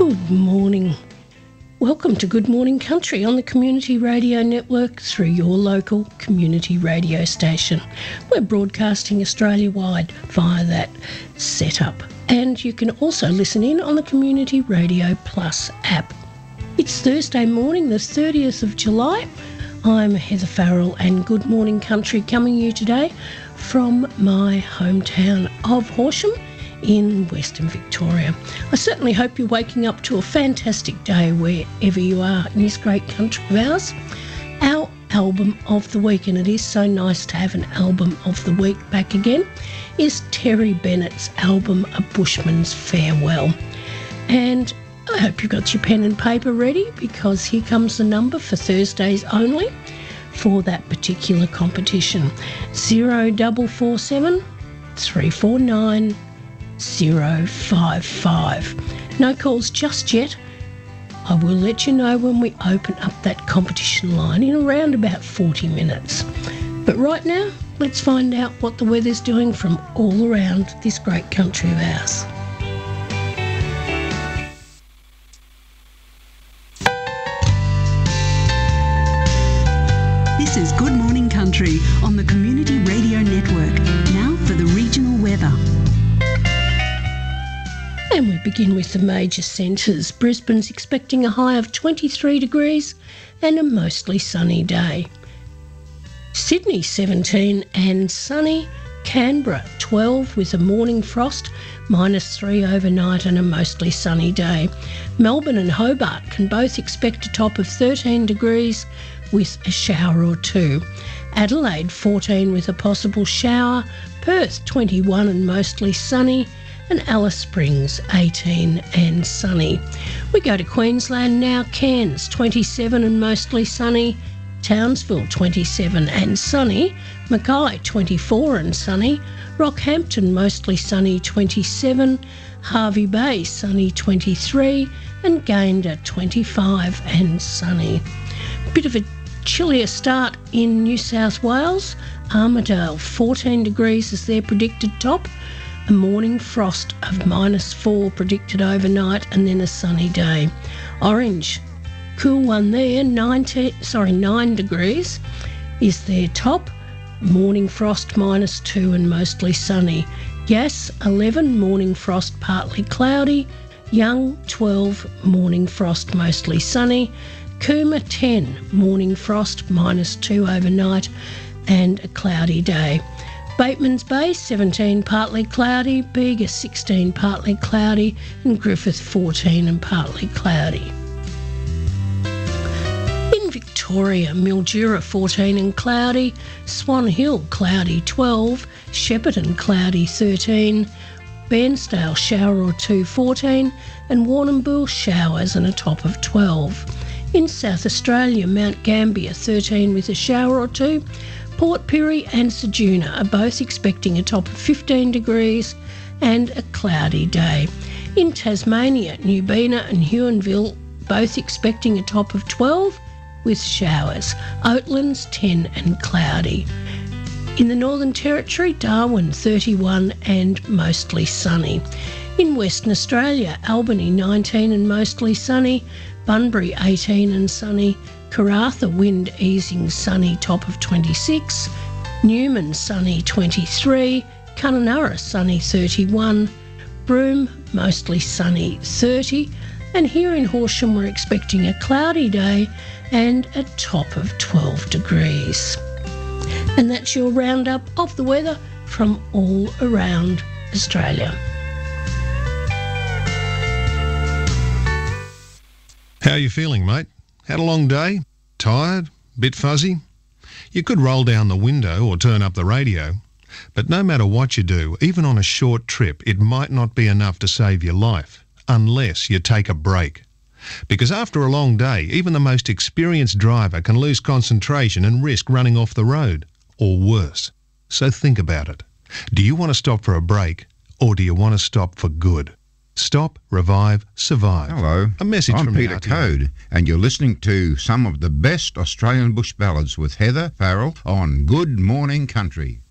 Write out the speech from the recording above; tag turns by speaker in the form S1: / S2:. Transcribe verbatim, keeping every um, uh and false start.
S1: Good morning. Welcome to Good Morning Country on the Community Radio Network through your local community radio station. We're broadcasting Australia-wide via that setup. And you can also listen in on the Community Radio Plus app. It's Thursday morning, the thirtieth of July. I'm Heather Farrell and Good Morning Country coming you today from my hometown of Horsham in Western Victoria. I certainly hope you're waking up to a fantastic day wherever you are in this great country of ours. Our album of the week, and it is so nice to have an album of the week back again, is Terry Bennett's album A Bushman's Farewell. And I hope you've got your pen and paper ready, because here comes the number for Thursdays only for that particular competition. zero double four seven three four nine zero five five. No calls just yet. I will let you know when we open up that competition line in around about forty minutes. But right now, let's find out what the weather's doing from all around this great country of ours.
S2: This is Good Morning Country on the Community Radio Network. Now for the regional weather.
S1: And we begin with the major centres. Brisbane's expecting a high of twenty-three degrees and a mostly sunny day. Sydney seventeen and sunny. Canberra twelve with a morning frost, minus three overnight and a mostly sunny day. Melbourne and Hobart can both expect a top of thirteen degrees with a shower or two. Adelaide fourteen with a possible shower. Perth twenty-one and mostly sunny. And Alice Springs eighteen and sunny. We go to Queensland now. Cairns twenty-seven and mostly sunny. Townsville twenty-seven and sunny. Mackay twenty-four and sunny. Rockhampton mostly sunny twenty-seven. Hervey Bay sunny twenty-three. And Gayndah twenty-five and sunny. Bit of a chillier start in New South Wales. Armidale fourteen degrees is their predicted top. A morning frost of minus four predicted overnight, and then a sunny day. Orange, cool one there, nineteen, sorry, nine degrees is their top. Morning frost minus two and mostly sunny. Yass, eleven, morning frost partly cloudy. Young, twelve, morning frost mostly sunny. Cooma, ten, morning frost minus two overnight and a cloudy day. Bateman's Bay, seventeen, partly cloudy. Bega, sixteen, partly cloudy. And Griffith, fourteen and partly cloudy. In Victoria, Mildura, fourteen and cloudy. Swan Hill, cloudy, twelve. Shepparton, cloudy, thirteen. Bairnsdale, shower or two, fourteen. And Warrnambool, showers and a top of twelve. In South Australia, Mount Gambier, thirteen with a shower or two. Port Pirie and Ceduna are both expecting a top of fifteen degrees and a cloudy day. In Tasmania, Newbina and Huonville both expecting a top of twelve with showers. Oatlands ten and cloudy. In the Northern Territory, Darwin thirty-one and mostly sunny. In Western Australia, Albany nineteen and mostly sunny. Bunbury eighteen and sunny. Karratha, wind easing, sunny, top of twenty-six. Newman, sunny, twenty-three. Kununurra, sunny, thirty-one. Broome, mostly sunny, thirty. And here in Horsham, we're expecting a cloudy day and a top of twelve degrees. And that's your roundup of the weather from all around Australia.
S3: How are you feeling, mate? Had a long day? Tired? Bit fuzzy? You could roll down the window or turn up the radio. But no matter what you do, even on a short trip, it might not be enough to save your life, unless you take a break. Because after a long day, even the most experienced driver can lose concentration and risk running off the road, or worse. So think about it. Do you want to stop for a break, or do you want to stop for good? Stop, revive, survive.
S4: Hello,
S3: a message
S4: I'm
S3: from
S4: Peter
S3: the R T O.
S4: Code, and you're listening to some of the best Australian bush ballads with Heather Farrell on Good Morning Country.